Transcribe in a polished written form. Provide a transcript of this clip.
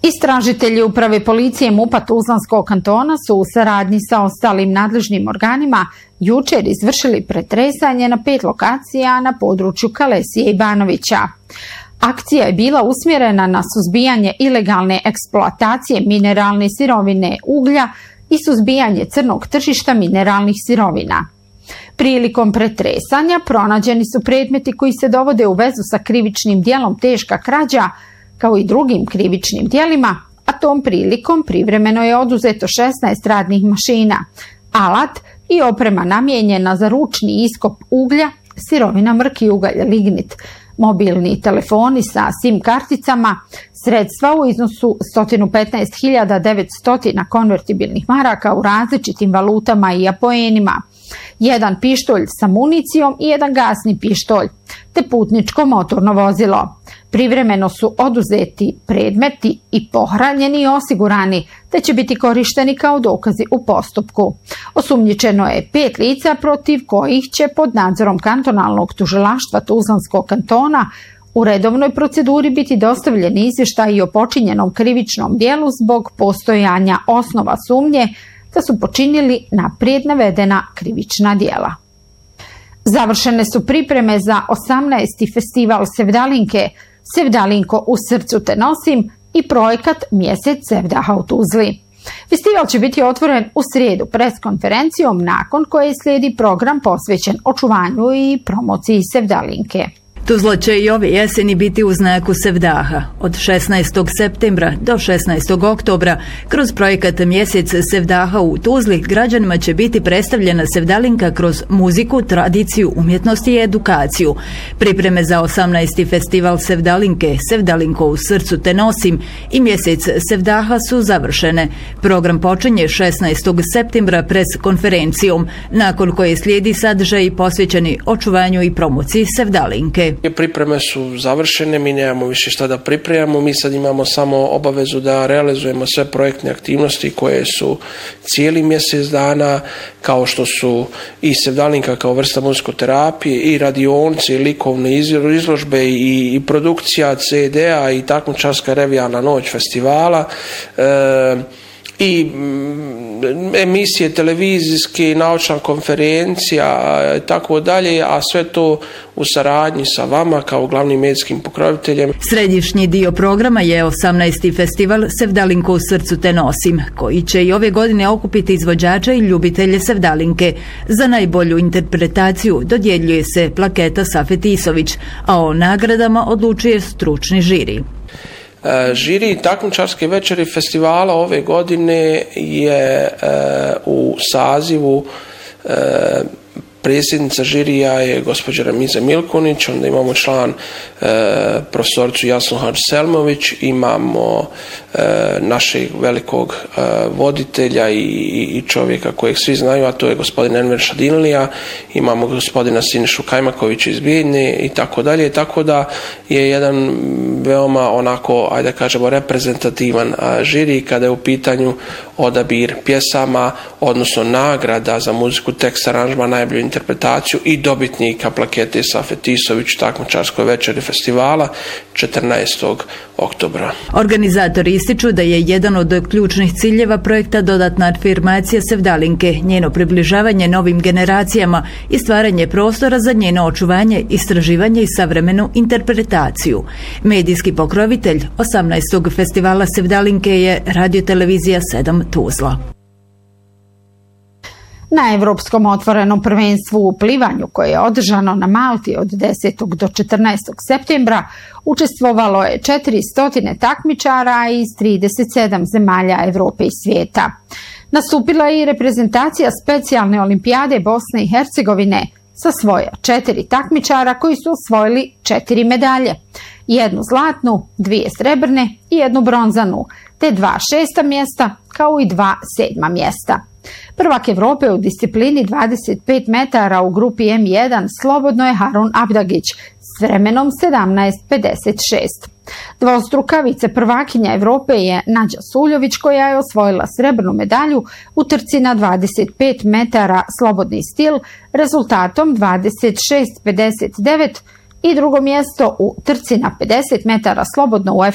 Istražitelji Uprave policije MUP-a Tuzlanskog kantona su u saradnji sa ostalim nadležnim organima jučer izvršili pretresanje na 5 lokacija na području Kalesije i Banovića. Akcija je bila usmjerena na suzbijanje ilegalne eksploatacije mineralne sirovine uglja i suzbijanje crnog tržišta mineralnih sirovina. Prilikom pretresanja pronađeni su predmeti koji se dovode u vezu sa krivičnim djelom teška krađa, kao i drugim krivičnim djelima, a tom prilikom privremeno je oduzeto 16 radnih mašina, alat i oprema namijenjena za ručni iskop uglja, sirovina mrki ugalj lignit, mobilni telefoni sa SIM karticama, sredstva u iznosu 115.900 konvertibilnih maraka u različitim valutama i apoenima, jedan pištolj sa municijom i jedan gasni pištolj, te putničko motorno vozilo. Privremeno su oduzeti predmeti i pohranjeni i osigurani, te će biti korišteni kao dokazi u postupku. Osumnjičeno je 5 lica protiv kojih će pod nadzorom kantonalnog tužilaštva Tuzlanskog kantona u redovnoj proceduri biti dostavljeni izvještaji o počinjenom krivičnom djelu zbog postojanja osnova sumnje da su počinili naprijed navedena krivična djela. Završene su pripreme za 18. festival Sevdalinke, Sevdalinko u srcu te nosim i projekat Mjesec Sevdaha u Tuzli. Festival će biti otvoren u srijedu preskonferencijom nakon koje slijedi program posvećen očuvanju i promociji Sevdalinke. Tuzla će i ove jeseni biti u znaku Sevdaha. Od 16. septembra do 16. oktobra kroz projekat Mjesec Sevdaha u Tuzli građanima će biti predstavljena Sevdalinka kroz muziku, tradiciju, umjetnost i edukaciju. Pripreme za 18. festival Sevdalinke, Sevdalinko u srcu te nosim i Mjesec Sevdaha su završene. Program počinje 16. septembra pres konferencijom, nakon koje slijedi sadržaj posvećeni očuvanju i promociji Sevdalinke. Pripreme su završene, mi nemamo više šta da pripremamo, mi sad imamo samo obavezu da realizujemo sve projektne aktivnosti koje su cijeli mjesec dana, kao što su i Sevdalinka kao vrsta muzikoterapije, i radionci, i likovne izložbe, i produkcija CD-a, i takmičarska revijalna noć festivala, i emisije televizijske, naučna konferencija i tako dalje, a sve to u saradnji sa vama kao glavnim medijskim pokroviteljem. Središnji dio programa je 18. festival Sevdalinko u srcu te nosim, koji će i ove godine okupiti izvođača i ljubitelje Sevdalinke. Za najbolju interpretaciju dodjeljuje se plaketa Safet Isović, a o nagradama odlučuje stručni žiri. Žiri takmičarske večeri festivala ove godine je u sazivu predsjednica žirija je gospođa Ramiza Milkunić, onda imamo član profesoricu Jasnu Hadž-Selmović, imamo našeg velikog voditelja i čovjeka kojeg svi znaju, a to je gospodin Enver Šadinlija, imamo gospodina Sinišu Kajmakovića iz Bijeljne i tako dalje, tako da je jedan veoma onako, ajde da kažemo, reprezentativan žiri kada je u pitanju odabir pjesama, odnosno nagrada za muziku, tekst, aranžman, najbolju interpretaciju i dobitnika plakete Safet Isović u takmičarskoj večeri festivala 14. oktobra. Organizatori ističu da je jedan od ključnih ciljeva projekta dodatna afirmacija Sevdalinke, njeno približavanje novim generacijama i stvaranje prostora za njeno očuvanje, istraživanje i savremenu interpretaciju. Medijski pokrovitelj 18. festivala Sevdalinke je radiotelevizija 7 Tuzla. Na Evropskom otvorenom prvenstvu u plivanju koje je održano na Malti od 10. do 14. septembra učestvovalo je 400 takmičara iz 37 zemalja Evrope i svijeta. Nastupila je i reprezentacija specijalne olimpijade Bosne i Hercegovine sa svoja 4 takmičara koji su osvojili 4 medalje, 1 zlatnu, 2 srebrne i 1 bronzanu, te 2 šesta mjesta kao i 2 sedma mjesta. Prvak Evrope u disciplini 25 metara u grupi M1 slobodno je Harun Abdagić s vremenom 17:56. Dvostruka viceprvakinja Evrope je Nađa Suljović koja je osvojila srebrnu medalju u trci na 25 metara slobodni stil rezultatom 26:59 i drugo mjesto u trci na 50 metara slobodno u